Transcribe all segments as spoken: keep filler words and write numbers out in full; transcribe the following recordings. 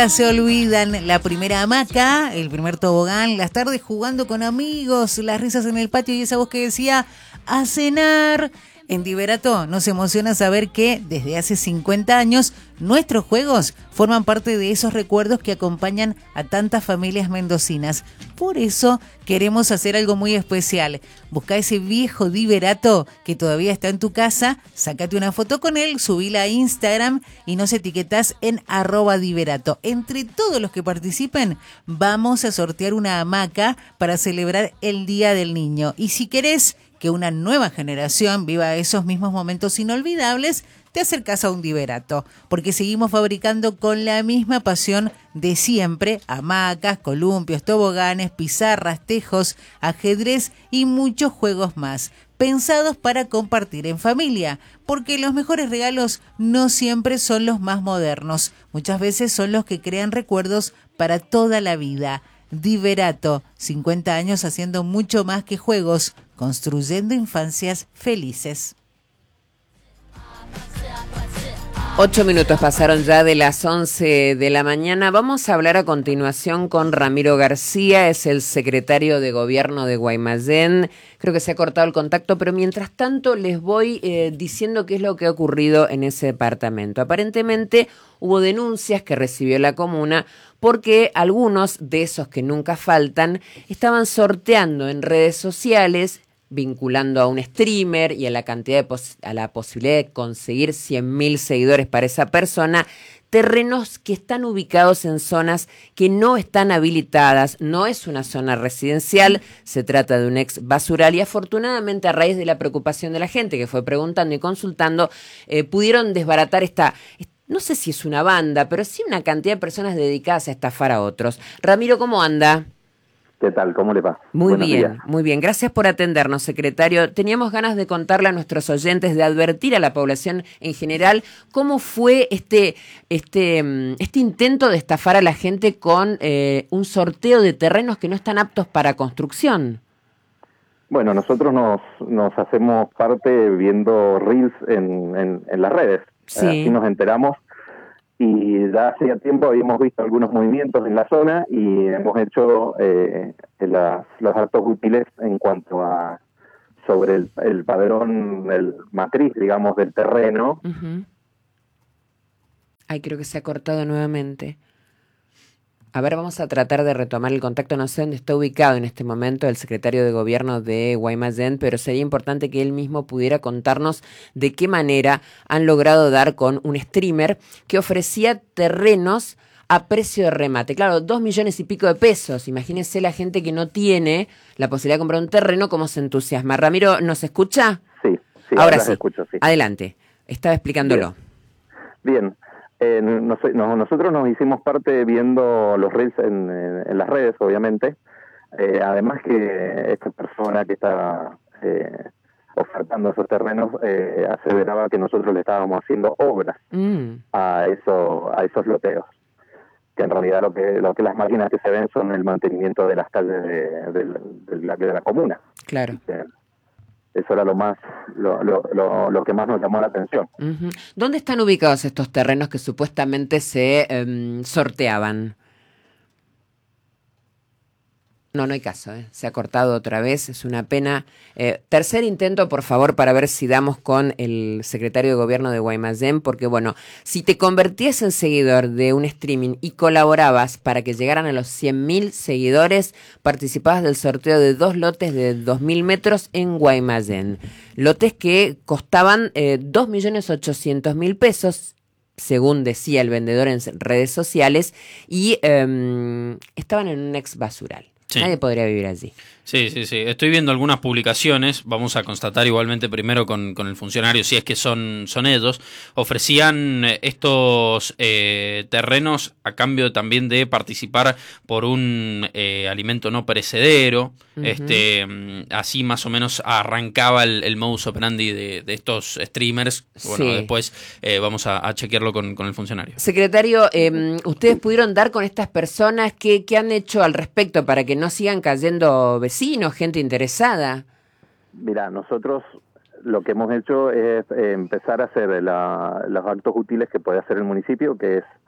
Se olvidan la primera hamaca, el primer tobogán, las tardes jugando con amigos, las risas en el patio y esa voz que decía a cenar. En Diverato nos emociona saber que desde hace cincuenta años nuestros juegos forman parte de esos recuerdos que acompañan a tantas familias mendocinas. Por eso queremos hacer algo muy especial. Busca ese viejo Diverato que todavía está en tu casa, sácate una foto con él, subila a Instagram y nos etiquetás en arroba Diverato. Entre todos los que participen vamos a sortear una hamaca para celebrar el Día del Niño. Y si querés que una nueva generación viva esos mismos momentos inolvidables, te acercás a un Diverato, porque seguimos fabricando con la misma pasión de siempre hamacas, columpios, toboganes, pizarras, tejos, ajedrez y muchos juegos más, pensados para compartir en familia, porque los mejores regalos no siempre son los más modernos, muchas veces son los que crean recuerdos para toda la vida. Diverato, cincuenta años haciendo mucho más que juegos, construyendo infancias felices. Ocho minutos pasaron ya de las once de la mañana. Vamos a hablar a continuación con Ramiro García, es el secretario de Gobierno de Guaymallén. Creo que se ha cortado el contacto, pero mientras tanto les voy eh, diciendo qué es lo que ha ocurrido en ese departamento. Aparentemente hubo denuncias que recibió la comuna porque algunos de esos que nunca faltan estaban sorteando en redes sociales, vinculando a un streamer y a la cantidad de pos- a la posibilidad de conseguir cien mil seguidores para esa persona, terrenos que están ubicados en zonas que no están habilitadas, no es una zona residencial, se trata de un ex basural y afortunadamente a raíz de la preocupación de la gente que fue preguntando y consultando, eh, pudieron desbaratar esta, no sé si es una banda, pero sí una cantidad de personas dedicadas a estafar a otros. Ramiro, ¿cómo anda? ¿Qué tal? ¿Cómo le va? Muy Buenos bien, días. muy bien. Gracias por atendernos, secretario. Teníamos ganas de contarle a nuestros oyentes, de advertir a la población en general cómo fue este, este, este intento de estafar a la gente con eh, un sorteo de terrenos que no están aptos para construcción. Bueno, nosotros nos, nos hacemos parte viendo reels en, en, en las redes. Sí. Así nos enteramos. Y ya hacía tiempo habíamos visto algunos movimientos en la zona y hemos hecho eh, las, los actos útiles en cuanto a sobre el, el padrón, el matriz, digamos, del terreno. Uh-huh. Ay, creo que se ha cortado nuevamente. A ver, vamos a tratar de retomar el contacto. No sé dónde está ubicado en este momento el secretario de Gobierno de Guaymallén, pero sería importante que él mismo pudiera contarnos de qué manera han logrado dar con un streamer que ofrecía terrenos a precio de remate. Claro, dos millones y pico de pesos. Imagínense la gente que no tiene la posibilidad de comprar un terreno, cómo se entusiasma. Ramiro, ¿nos escucha? Sí, sí, ahora, ahora sí. Escucho, sí. Adelante, estaba explicándolo. Bien. Bien. Eh, nos, nos, nosotros nos hicimos parte viendo los reels en, en, en las redes, obviamente. Eh, además que esta persona que está eh, ofertando esos terrenos eh, aseveraba que nosotros le estábamos haciendo obras mm. a, eso, a esos loteos. Que en realidad lo que, lo que las máquinas que se ven son el mantenimiento de las calles de, de, de, de, la, de la comuna. Claro. Eh, Eso era lo más, lo, lo, lo, lo que más nos llamó la atención. Uh-huh. ¿Dónde están ubicados estos terrenos que supuestamente se um, sorteaban? No, no hay caso, ¿eh? Se ha cortado otra vez, es una pena. Eh, tercer intento, por favor, para ver si damos con el secretario de Gobierno de Guaymallén, porque bueno, si te convertías en seguidor de un streaming y colaborabas para que llegaran a los cien mil seguidores, participabas del sorteo de dos lotes de dos mil metros en Guaymallén. Lotes que costaban eh, dos millones ochocientos mil pesos, según decía el vendedor en redes sociales, y eh, estaban en un ex basural. Sí. Nadie podría vivir allí. Sí, sí, sí. Estoy viendo algunas publicaciones. Vamos a constatar igualmente primero con, con el funcionario, si es que son, son ellos. Ofrecían estos eh, terrenos a cambio también de participar por un eh, alimento no perecedero. Uh-huh. Este, así más o menos arrancaba el, el modus operandi de, de estos streamers. Bueno, sí. Después eh, vamos a, a chequearlo con, con el funcionario. Secretario, eh, ¿ustedes pudieron dar con estas personas? ¿Qué, qué han hecho al respecto para que no sigan cayendo vecinos, gente interesada? Mira, nosotros lo que hemos hecho es eh, empezar a hacer la, los actos útiles que puede hacer el municipio, que es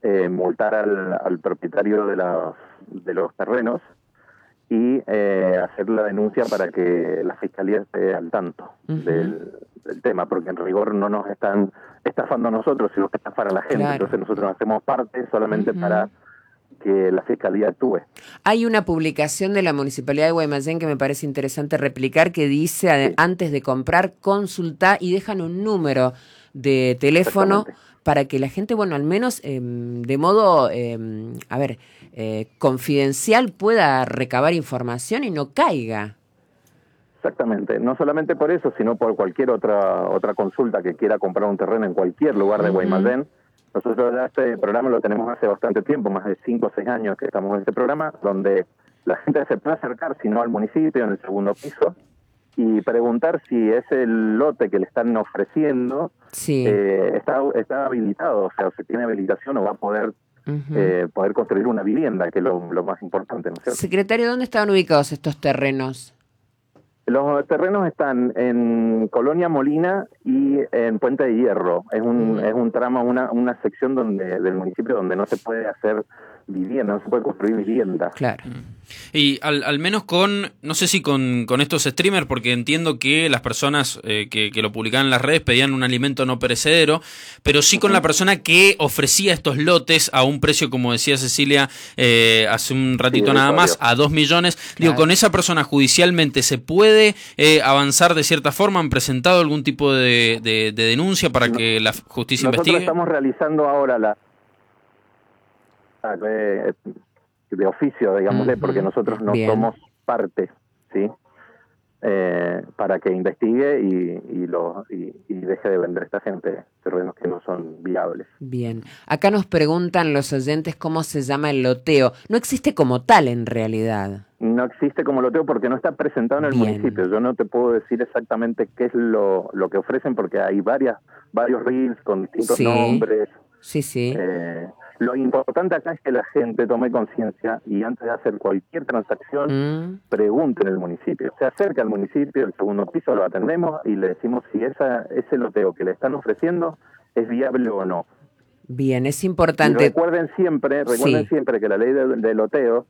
eh, multar al, al propietario de, la, de los terrenos y eh, hacer la denuncia para que la Fiscalía esté al tanto uh-huh. del, del tema, porque en rigor no nos están estafando a nosotros, sino que estafan a la gente. Claro. Entonces nosotros hacemos parte solamente uh-huh. para que la Fiscalía actúe. Hay una publicación de la Municipalidad de Guaymallén que me parece interesante replicar, que dice, sí. antes de comprar, consulta, y dejan un número de teléfono para que la gente, bueno, al menos eh, de modo, eh, a ver, eh, confidencial pueda recabar información y no caiga. Exactamente, no solamente por eso, sino por cualquier otra otra consulta que quiera comprar un terreno en cualquier lugar de uh-huh. Guaymallén. Nosotros ya este programa lo tenemos hace bastante tiempo, más de cinco o seis años que estamos en este programa, donde la gente se puede acercar, si no al municipio, en el segundo piso, y preguntar si ese lote que le están ofreciendo sí. eh, está está habilitado, o sea, si tiene habilitación o va a poder uh-huh. eh, poder construir una vivienda, que es lo, lo más importante, ¿no es cierto? Secretario, ¿dónde estaban ubicados estos terrenos? Los terrenos están en Colonia Molina y en Puente de Hierro. Es un, uh-huh. es un tramo, una, una sección donde del municipio donde no se puede hacer vivienda, no se puede construir vivienda. Claro. Y al, al menos con, no sé si con, con estos streamers, porque entiendo que las personas eh, que, que lo publicaban en las redes pedían un alimento no perecedero, pero sí con la persona que ofrecía estos lotes a un precio, como decía Cecilia eh, hace un ratito sí, nada más, a dos millones. Claro. Digo, con esa persona judicialmente se puede eh, avanzar de cierta forma. ¿Han presentado algún tipo de, de, de denuncia para no, que la justicia nosotros investigue? Nosotros estamos realizando ahora la de, de oficio, digámosle, uh-huh. porque nosotros no Bien. somos parte, ¿sí? Eh, para que investigue y, y, lo, y, y deje de vender a esta gente terrenos que no son viables. Bien. Acá nos preguntan los oyentes cómo se llama el loteo. No existe como tal en realidad. No existe como loteo porque no está presentado en el Bien. municipio. Yo no te puedo decir exactamente qué es lo, lo que ofrecen porque hay varias varios reels con distintos sí. nombres. Sí, sí. Eh, Lo importante acá es que la gente tome conciencia y antes de hacer cualquier transacción, mm. pregunte en el municipio. Se acerca al municipio, el segundo piso lo atendemos y le decimos si esa, ese loteo que le están ofreciendo es viable o no. Bien, es importante. Y recuerden siempre, recuerden sí. siempre que la ley de, de loteo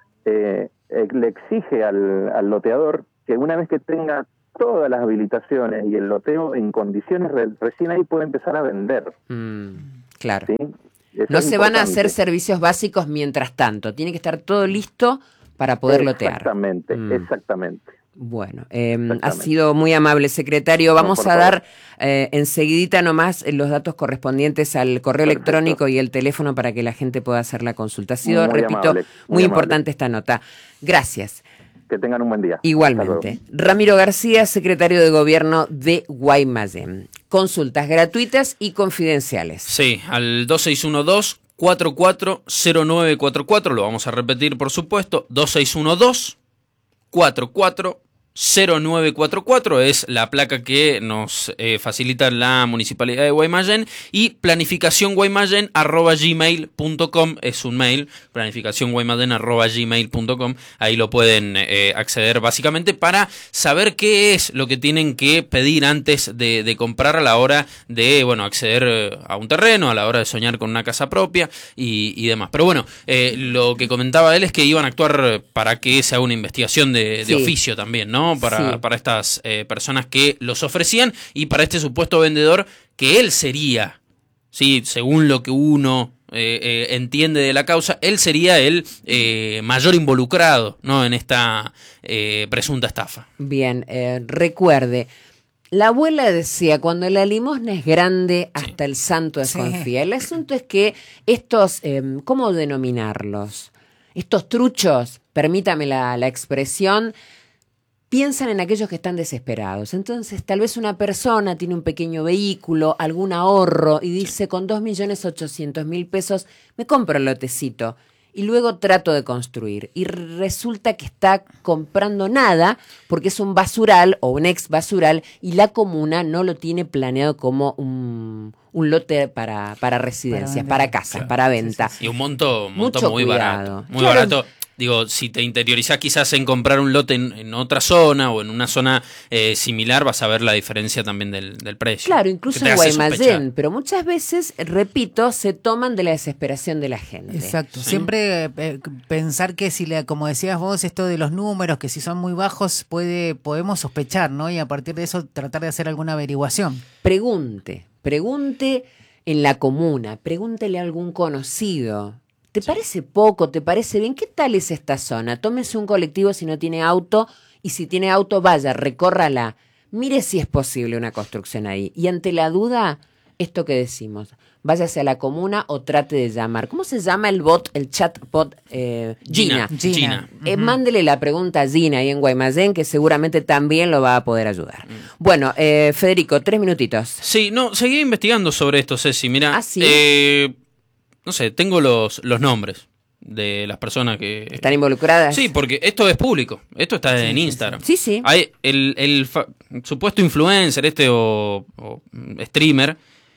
eh, eh, le exige al, al loteador que una vez que tenga todas las habilitaciones y el loteo en condiciones, re, recién ahí puede empezar a vender. Mm, claro. ¿Sí? Eso no se importante. van a hacer servicios básicos mientras tanto. Tiene que estar todo listo para poder lotear. Exactamente, mm. exactamente. Bueno, eh, ha sido muy amable, secretario. Vamos no, a dar eh, enseguidita nomás los datos correspondientes al correo Perfecto. electrónico y el teléfono para que la gente pueda hacer la consulta. Ha sido, muy repito, amable, muy, muy importante esta nota. Gracias. Que tengan un buen día. Igualmente. Ramiro García, secretario de Gobierno de Guaymallén. Consultas gratuitas y confidenciales. Sí, al dos seis uno dos, cuatro cuatro cero nueve cuatro cuatro, lo vamos a repetir por supuesto, dos seis uno dos, cuatro cuatro cero nueve cuatro cuatro es la placa que nos eh, facilita la Municipalidad de Guaymallén, y planificación guaymallén arroba gmail punto com es un mail, planificación guaymallén arroba gmail punto com, ahí lo pueden eh, acceder básicamente para saber qué es lo que tienen que pedir antes de, de comprar a la hora de, bueno, acceder a un terreno, a la hora de soñar con una casa propia y, y demás. Pero bueno, eh, lo que comentaba él es que iban a actuar para que se haga una investigación de, de sí. oficio también, ¿no? Para, sí. para estas eh, personas que los ofrecían y para este supuesto vendedor que él sería, sí, según lo que uno eh, eh, entiende de la causa, él sería el eh, mayor involucrado, ¿no? En esta eh, presunta estafa. Bien, eh, recuerde, la abuela decía, cuando la limosna es grande, hasta sí. el santo desconfía. Sí. El asunto es que estos, eh, ¿cómo denominarlos? Estos truchos, permítame la, la expresión, piensan en aquellos que están desesperados. Entonces, tal vez una persona tiene un pequeño vehículo, algún ahorro, y dice, con dos millones ochocientos mil pesos me compro el lotecito y luego trato de construir. Y resulta que está comprando nada porque es un basural o un ex basural y la comuna no lo tiene planeado como un, un lote para, para residencias, para, para casas, claro. para venta. Sí, sí, sí. Y un monto, un monto Mucho muy cuidado. barato. Muy claro. barato. Digo, si te interiorizás quizás en comprar un lote en, en otra zona o en una zona eh, similar, vas a ver la diferencia también del, del precio. Claro, incluso en Guaymallén, pero muchas veces, repito, se toman de la desesperación de la gente. Exacto, ¿Sí? siempre eh, pensar que si, le, como decías vos, esto de los números, que si son muy bajos, puede podemos sospechar, ¿no? Y a partir de eso tratar de hacer alguna averiguación. Pregunte, pregunte en la comuna, pregúntele a algún conocido. ¿Te sí. parece poco? ¿Te parece bien? ¿Qué tal es esta zona? Tómese un colectivo si no tiene auto y si tiene auto, vaya, recórrala. Mire si es posible una construcción ahí. Y ante la duda, esto que decimos, váyase a la comuna o trate de llamar. ¿Cómo se llama el bot, el chatbot? Eh, Gina. Gina. Gina. Gina. Eh, uh-huh. Mándele la pregunta a Gina ahí en Guaymallén, que seguramente también lo va a poder ayudar. Uh-huh. Bueno, eh, Federico, tres minutitos. Sí, no, seguí investigando sobre esto, Ceci. Mira, ¿Ah, sí? eh, no sé, tengo los, los nombres de las personas que... ¿Están involucradas? Sí, porque esto es público. Esto está sí, en Instagram. Sí, sí. Hay el, el fa- supuesto influencer este o, o streamer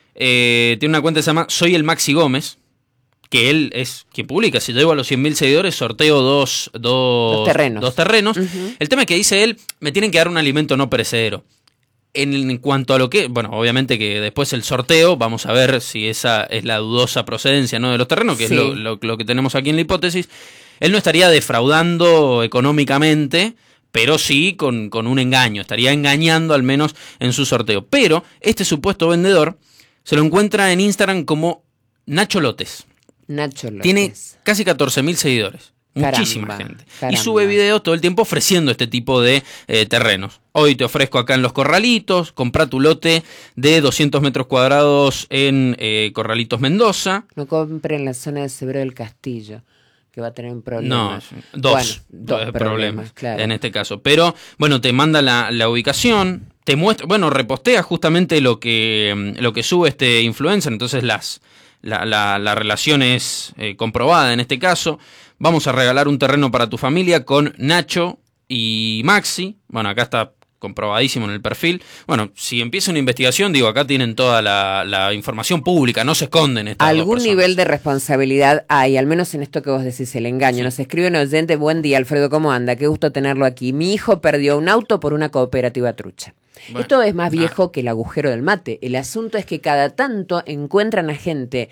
eh, tiene una cuenta que se llama Soy el Maxi Gómez, que él es quien publica. Si llego a los cien mil seguidores, sorteo dos, dos, dos terrenos. Dos terrenos. Uh-huh. El tema es que dice él, me tienen que dar un alimento no perecedero. En, en cuanto a lo que, bueno, obviamente que después el sorteo, vamos a ver si esa es la dudosa procedencia, ¿no?, de los terrenos, que sí. es lo, lo, lo que tenemos aquí en la hipótesis. Él no estaría defraudando económicamente, pero sí con, con un engaño, estaría engañando al menos en su sorteo. Pero este supuesto vendedor se lo encuentra en Instagram como Nacho Lotes. Nacho Lotes. Tiene casi catorce mil seguidores. Caramba, Muchísima gente. Caramba. Y sube videos todo el tiempo ofreciendo este tipo de eh, terrenos. Hoy te ofrezco acá en Los Corralitos, comprá tu lote de doscientos metros cuadrados en eh, Corralitos, Mendoza. No compre en la zona de Severo del Castillo, que va a tener un problema. No, dos, bueno, dos dos problemas, problemas claro. en este caso. Pero, bueno, te manda la, la ubicación, te muestra, bueno, repostea justamente lo que, lo que sube este influencer, entonces las... La, la, la relación es eh, comprobada en este caso. Vamos a regalar un terreno para tu familia con Nacho y Maxi. Bueno, acá está comprobadísimo en el perfil. Bueno, si empieza una investigación, digo, acá tienen toda la, la información pública, no se esconden estas dos Algún personas. nivel de responsabilidad hay, al menos en esto que vos decís, el engaño. Sí. Nos escribe un oyente, buen día, Alfredo, ¿cómo anda? Qué gusto tenerlo aquí. Mi hijo perdió un auto por una cooperativa trucha. Bueno, esto es más viejo ah. que el agujero del mate. El asunto es que cada tanto encuentran a gente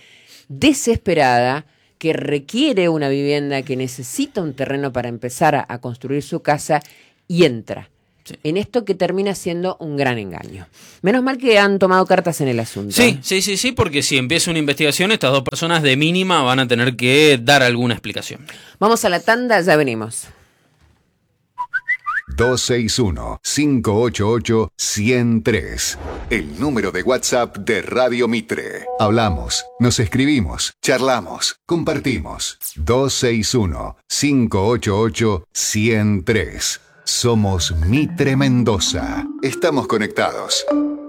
desesperada que requiere una vivienda, que necesita un terreno para empezar a, a construir su casa y entra sí. en esto que termina siendo un gran engaño. Menos mal que han tomado cartas en el asunto. Sí, sí, sí, sí, porque si empieza una investigación, estas dos personas de mínima van a tener que dar alguna explicación. Vamos a la tanda, ya venimos. dos seis uno, cinco ocho ocho, uno cero tres. El número de WhatsApp de Radio Mitre. Hablamos, nos escribimos, charlamos, compartimos. dos seis uno, cinco ocho ocho, uno cero tres. Somos Mitre Mendoza. Estamos conectados.